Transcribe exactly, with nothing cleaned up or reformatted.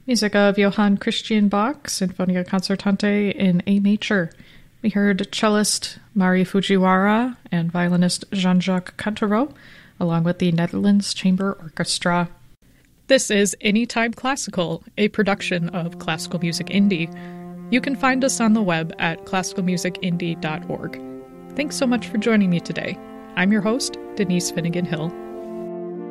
Music of Johann Christian Bach, Sinfonia Concertante in A major. We heard cellist Mari Fujiwara and violinist Jean-Jacques Cantero, along with the Netherlands Chamber Orchestra. This is Anytime Classical, a production of Classical Music Indie. You can find us on the web at classical music indie dot org. Thanks so much for joining me today. I'm your host, Denise Finnegan Hill.